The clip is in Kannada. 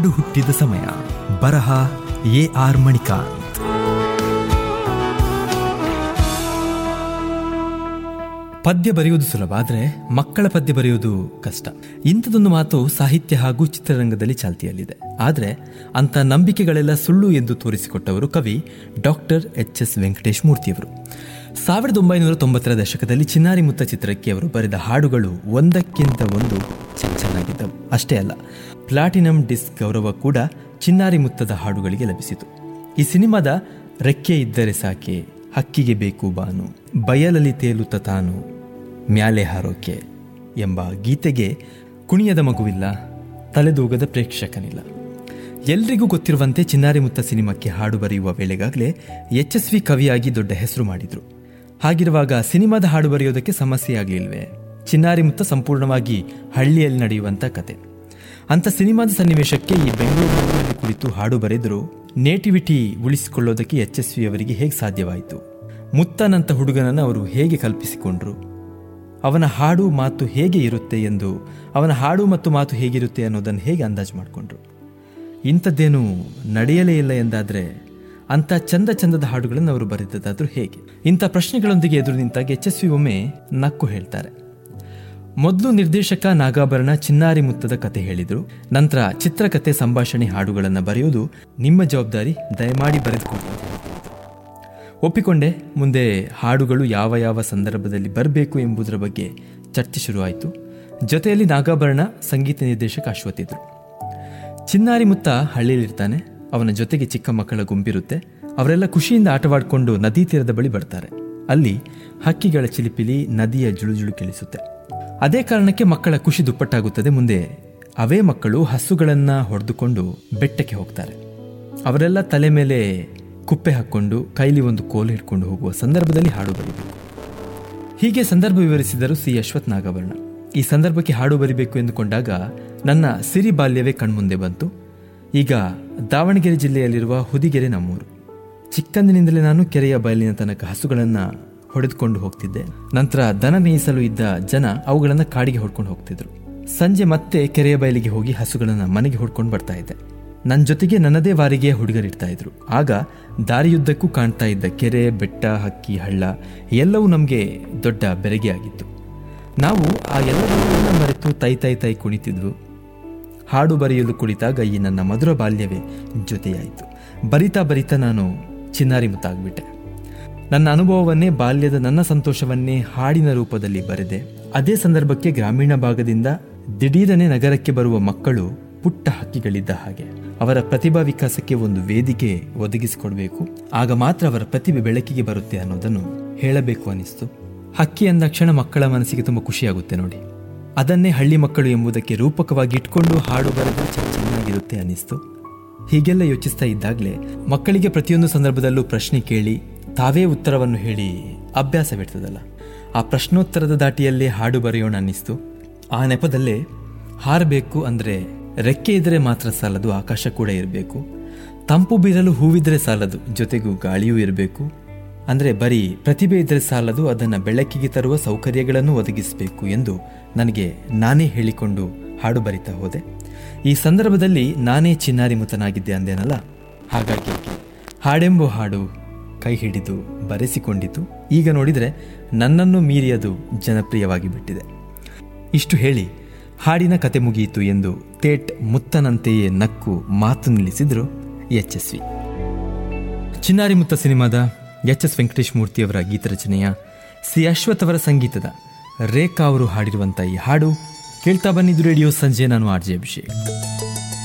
ಹಾಡು ಹುಟ್ಟಿದ ಸಮಯ. ಬರಹ ಎ.ಆರ್. ಮಣಿಕಾಂತ್. ಪದ್ಯ ಬರೆಯುವುದು ಸುಲಭ, ಆದರೆ ಮಕ್ಕಳ ಪದ್ಯ ಬರೆಯುವುದು ಕಷ್ಟ. ಇಂಥದೊಂದು ಮಾತು ಸಾಹಿತ್ಯ ಹಾಗೂ ಚಿತ್ರರಂಗದಲ್ಲಿ ಚಾಲ್ತಿಯಲ್ಲಿದೆ. ಆದರೆ ಅಂಥ ನಂಬಿಕೆಗಳೆಲ್ಲ ಸುಳ್ಳು ಎಂದು ತೋರಿಸಿಕೊಟ್ಟವರು ಕವಿ ಡಾಕ್ಟರ್ ಎಚ್.ಎಸ್. ವೆಂಕಟೇಶ ಮೂರ್ತಿಯವರು. 1990ರ ದಶಕದಲ್ಲಿ ಚಿನ್ನಾರಿ ಮುತ್ತ ಚಿತ್ರಕ್ಕೆ ಅವರು ಬರೆದ ಹಾಡುಗಳು ಒಂದಕ್ಕಿಂತ ಒಂದು ಚೆನ್ನಾಗಿದ್ದವು. ಅಷ್ಟೇ ಅಲ್ಲ, ಪ್ಲಾಟಿನಂ ಡಿಸ್ಕ್ ಗೌರವ ಕೂಡ ಚಿನ್ನಾರಿ ಮುತ್ತದ ಹಾಡುಗಳಿಗೆ ಲಭಿಸಿತು. ಈ ಸಿನಿಮಾದ ರೆಕ್ಕೆ ಇದ್ದರೆ ಸಾಕೆ, ಹಕ್ಕಿಗೆ ಬೇಕು ಬಾನು, ಬಯಲಲ್ಲಿ ತೇಲುತ್ತ ತಾನು, ಮ್ಯಾಲೆ ಹಾರೋಕೆ ಎಂಬ ಗೀತೆಗೆ ಕುಣಿಯದ ಮಗುವಿಲ್ಲ, ತಲೆದೂಗದ ಪ್ರೇಕ್ಷಕನಿಲ್ಲ. ಎಲ್ರಿಗೂ ಗೊತ್ತಿರುವಂತೆ ಚಿನ್ನಾರಿ ಮುತ್ತ ಸಿನಿಮಾಕ್ಕೆ ಹಾಡು ಬರೆಯುವ ವೇಳೆಗಾಗಲೇ ಯಶಸ್ವಿ ಕವಿಯಾಗಿ ದೊಡ್ಡ ಹೆಸರು ಮಾಡಿದ್ರು. ಹಾಗಿರುವಾಗ ಸಿನಿಮಾದ ಹಾಡು ಬರೆಯೋದಕ್ಕೆ ಸಮಸ್ಯೆ ಆಗಲಿಲ್ವೇ? ಚಿನ್ನಾರಿ ಮುತ್ತ ಸಂಪೂರ್ಣವಾಗಿ ಹಳ್ಳಿಯಲ್ಲಿ ನಡೆಯುವಂಥ ಕತೆ. ಅಂಥ ಸಿನಿಮಾದ ಸನ್ನಿವೇಶಕ್ಕೆ ಈ ಬೆಂಗಳೂರಿನಲ್ಲಿ ಕುಳಿತು ಹಾಡು ಬರೆದರೂ ನೇಟಿವಿಟಿ ಉಳಿಸಿಕೊಳ್ಳೋದಕ್ಕೆ ಯಶಸ್ವಿ ಅವರಿಗೆ ಹೇಗೆ ಸಾಧ್ಯವಾಯಿತು? ಮುತ್ತನಂಥ ಹುಡುಗನನ್ನು ಅವರು ಹೇಗೆ ಕಲ್ಪಿಸಿಕೊಂಡ್ರು? ಅವನ ಹಾಡು ಮಾತು ಹೇಗೆ ಇರುತ್ತೆ ಎಂದು, ಅವನ ಹಾಡು ಮತ್ತು ಮಾತು ಹೇಗಿರುತ್ತೆ ಅನ್ನೋದನ್ನು ಹೇಗೆ ಅಂದಾಜು ಮಾಡಿಕೊಂಡ್ರು? ಇಂಥದ್ದೇನೂ ನಡೆಯಲೇ ಇಲ್ಲ ಎಂದಾದರೆ ಅಂಥ ಚಂದದ ಹಾಡುಗಳನ್ನು ಅವರು ಬರೆದದ್ದಾದರೂ ಹೇಗೆ? ಇಂಥ ಪ್ರಶ್ನೆಗಳೊಂದಿಗೆ ಎದುರು ನಿಂತಾಗ ಯಶಸ್ವಿ ಒಮ್ಮೆ ನಕ್ಕು ಹೇಳ್ತಾರೆ. ಮೊದಲು ನಿರ್ದೇಶಕ ನಾಗಾಭರಣ ಚಿನ್ನಾರಿ ಮುತ್ತದ ಕತೆ ಹೇಳಿದರು. ನಂತರ ಚಿತ್ರಕಥೆ, ಸಂಭಾಷಣೆ, ಹಾಡುಗಳನ್ನು ಬರೆಯುವುದು ನಿಮ್ಮ ಜವಾಬ್ದಾರಿ, ದಯಮಾಡಿ ಬರೆದುಕೊಡ್ತಾರೆ. ಒಪ್ಪಿಕೊಂಡೆ. ಮುಂದೆ ಹಾಡುಗಳು ಯಾವ ಯಾವ ಸಂದರ್ಭದಲ್ಲಿ ಬರಬೇಕು ಎಂಬುದರ ಬಗ್ಗೆ ಚರ್ಚೆ ಶುರುವಾಯಿತು. ಜೊತೆಯಲ್ಲಿ ನಾಗಾಭರಣ ಸಂಗೀತ ನಿರ್ದೇಶಕ ಅಶ್ವಥ್ ಇದ್ರು. ಚಿನ್ನಾರಿ ಮುತ್ತ ಹಳ್ಳಿಯಲ್ಲಿರ್ತಾನೆ. ಅವನ ಜೊತೆಗೆ ಚಿಕ್ಕ ಮಕ್ಕಳ ಗುಂಪಿರುತ್ತೆ. ಅವರೆಲ್ಲ ಖುಷಿಯಿಂದ ಆಟವಾಡಿಕೊಂಡು ನದಿ ತೀರದ ಬಳಿ ಬರ್ತಾರೆ. ಅಲ್ಲಿ ಹಕ್ಕಿಗಳ ಚಿಲಿಪಿಲಿ, ನದಿಯ ಜುಳುಜುಳು ಕೇಳಿಸುತ್ತೆ. ಅದೇ ಕಾರಣಕ್ಕೆ ಮಕ್ಕಳ ಖುಷಿ ದುಪ್ಪಟ್ಟಾಗುತ್ತದೆ. ಮುಂದೆ ಅವೇ ಮಕ್ಕಳು ಹಸುಗಳನ್ನು ಹೊಡೆದುಕೊಂಡು ಬೆಟ್ಟಕ್ಕೆ ಹೋಗ್ತಾರೆ. ಅವರೆಲ್ಲ ತಲೆ ಮೇಲೆ ಕುಪ್ಪೆ ಹಾಕ್ಕೊಂಡು ಕೈಲಿ ಒಂದು ಕೋಲು ಹಿಡ್ಕೊಂಡು ಹೋಗುವ ಸಂದರ್ಭದಲ್ಲಿ ಹಾಡು ಬರೀಬೇಕು. ಹೀಗೆ ಸಂದರ್ಭ ವಿವರಿಸಿದರು ಸಿ ಅಶ್ವಥ್ ನಾಗಾಭರಣ. ಈ ಸಂದರ್ಭಕ್ಕೆ ಹಾಡು ಬರಿಬೇಕು ಎಂದುಕೊಂಡಾಗ ನನ್ನ ಸಿರಿ ಬಾಲ್ಯವೇ ಕಣ್ಮುಂದೆ ಬಂತು. ಈಗ ದಾವಣಗೆರೆ ಜಿಲ್ಲೆಯಲ್ಲಿರುವ ಹುದಿಗೆರೆ ನಮ್ಮೂರು. ಚಿಕ್ಕಂದಿನಿಂದಲೇ ನಾನು ಕೆರೆಯ ಬಯಲಿನ ತನಕ ಹಸುಗಳನ್ನು ಹೊಡೆದುಕೊಂಡು ಹೋಗ್ತಿದ್ದೆ. ನಂತರ ದನ ಮೇಯಿಸಲು ಇದ್ದ ಜನ ಅವುಗಳನ್ನು ಕಾಡಿಗೆ ಹೊಡ್ಕೊಂಡು ಹೋಗ್ತಿದ್ರು. ಸಂಜೆ ಮತ್ತೆ ಕೆರೆಯ ಬಯಲಿಗೆ ಹೋಗಿ ಹಸುಗಳನ್ನು ಮನೆಗೆ ಹೊಡ್ಕೊಂಡು ಬರ್ತಾ ಇದ್ದೆ. ನನ್ನ ಜೊತೆಗೆ ನನ್ನದೇ ವಾರಿಗೆ ಹುಡುಗರಿರ್ತಾ ಇದ್ರು. ಆಗ ದಾರಿಯುದ್ದಕ್ಕೂ ಕಾಣ್ತಾ ಇದ್ದ ಕೆರೆ, ಬೆಟ್ಟ, ಹಕ್ಕಿ, ಹಳ್ಳ ಎಲ್ಲವೂ ನಮಗೆ ದೊಡ್ಡ ಬೆರಗೆ ಆಗಿತ್ತು. ನಾವು ಆ ಎಲ್ಲವನ್ನ ಮರೆತು ತೈ ಕುಣಿತಿದ್ವು. ಹಾಡು ಬರೆಯಲು ಕುಳಿತಾಗ ಈ ನನ್ನ ಮಧುರ ಬಾಲ್ಯವೇ ಜೊತೆಯಾಯಿತು. ಬರಿತಾ ನಾನು ಚಿನ್ನಾರಿ ಮುತ್ತ ಆಗಿಬಿಟ್ಟೆ. ನನ್ನ ಅನುಭವವನ್ನೇ, ಬಾಲ್ಯದ ನನ್ನ ಸಂತೋಷವನ್ನೇ ಹಾಡಿನ ರೂಪದಲ್ಲಿ ಬರೆದೆ. ಅದೇ ಸಂದರ್ಭಕ್ಕೆ ಗ್ರಾಮೀಣ ಭಾಗದಿಂದ ದಿಢೀರನೆ ನಗರಕ್ಕೆ ಬರುವ ಮಕ್ಕಳು ಪುಟ್ಟ ಹಕ್ಕಿಗಳಿದ್ದ ಹಾಗೆ. ಅವರ ಪ್ರತಿಭಾ ವಿಕಾಸಕ್ಕೆ ಒಂದು ವೇದಿಕೆ ಒದಗಿಸಿಕೊಡ್ಬೇಕು. ಆಗ ಮಾತ್ರ ಅವರ ಪ್ರತಿಭೆ ಬೆಳಕಿಗೆ ಬರುತ್ತೆ ಅನ್ನೋದನ್ನು ಹೇಳಬೇಕು ಅನಿಸ್ತು. ಹಕ್ಕಿ ಅಂದಾಕ್ಷಣ ಮಕ್ಕಳ ಮನಸ್ಸಿಗೆ ತುಂಬ ಖುಷಿಯಾಗುತ್ತೆ ನೋಡಿ. ಅದನ್ನೇ ಹಳ್ಳಿ ಮಕ್ಕಳು ಎಂಬುದಕ್ಕೆ ರೂಪಕವಾಗಿ ಇಟ್ಕೊಂಡು ಹಾಡು ಬರೆದು ಚೆನ್ನಾಗಿರುತ್ತೆ ಅನ್ನಿಸ್ತು. ಹೀಗೆಲ್ಲ ಯೋಚಿಸ್ತಾ ಇದ್ದಾಗಲೇ ಮಕ್ಕಳಿಗೆ ಪ್ರತಿಯೊಂದು ಸಂದರ್ಭದಲ್ಲೂ ಪ್ರಶ್ನೆ ಕೇಳಿ ತಾವೇ ಉತ್ತರವನ್ನು ಹೇಳಿ ಅಭ್ಯಾಸವಿರ್ತದಲ್ಲ, ಆ ಪ್ರಶ್ನೋತ್ತರದ ದಾಟಿಯಲ್ಲೇ ಹಾಡು ಬರೆಯೋಣ ಅನ್ನಿಸ್ತು. ಆ ನೆಪದಲ್ಲೇ ಹಾರಬೇಕು ಅಂದರೆ ರೆಕ್ಕೆ ಇದ್ದರೆ ಮಾತ್ರ ಸಾಲದು, ಆಕಾಶ ಕೂಡ ಇರಬೇಕು. ತಂಪು ಬೀರಲು ಹೂವಿದ್ರೆ ಸಾಲದು, ಜೊತೆಗೂ ಗಾಳಿಯೂ ಇರಬೇಕು. ಅಂದರೆ ಬರೀ ಪ್ರತಿಭೆ ಇದ್ದರೆ ಸಾಲದು, ಅದನ್ನು ಬೆಳಕಿಗೆ ತರುವ ಸೌಕರ್ಯಗಳನ್ನು ಒದಗಿಸಬೇಕು ಎಂದು ನನಗೆ ನಾನೇ ಹೇಳಿಕೊಂಡು ಹಾಡು ಬರಿತಾ ಹೋದೆ. ಈ ಸಂದರ್ಭದಲ್ಲಿ ನಾನೇ ಚಿನ್ನಾರಿ ಮುತ್ತನಾಗಿದ್ದೆ ಅಂದೇನಲ್ಲ, ಹಾಗಾಗಿ ಹಾಡೆಂಬೋ ಹಾಡು ಕೈ ಹಿಡಿದು ಬರೆಸಿಕೊಂಡಿತು. ಈಗ ನೋಡಿದರೆ ನನ್ನನ್ನು ಮೀರಿ ಅದು ಜನಪ್ರಿಯವಾಗಿ ಬಿಟ್ಟಿದೆ. ಇಷ್ಟು ಹೇಳಿ ಹಾಡಿನ ಕತೆ ಮುಗಿಯಿತು ಎಂದು ತೇಟ್ ಮುತ್ತನಂತೆಯೇ ನಕ್ಕು ಮಾತು ನಿಲ್ಲಿಸಿದ್ರು ಯಶಸ್ವಿ. ಚಿನ್ನಾರಿ ಮುತ್ತ ಸಿನಿಮಾದ ಎಚ್.ಎಸ್. ವೆಂಕಟೇಶ ಮೂರ್ತಿಯವರ ಗೀತರಚನೆಯ ಸಿ ಅಶ್ವಥ್ ಅವರ ಸಂಗೀತದ ರೇಖಾ ಅವರು ಹಾಡಿರುವಂಥ ಈ ಹಾಡು ಕೇಳ್ತಾ ಬಂದಿದ್ದು ರೇಡಿಯೋ ಸಂಜೆ. ನಾನು ಆರ್.ಜೆ. ಅಭಿಷೇಕ್.